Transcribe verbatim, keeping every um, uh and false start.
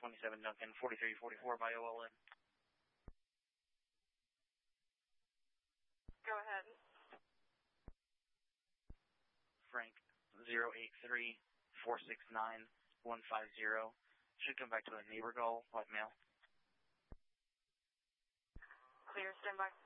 twenty-seven Duncan, forty-three forty-four by O L N. Go ahead. Frank, zero eight three four six nine one five zero. Should come back to a neighbor call, white male. Clear, stand by.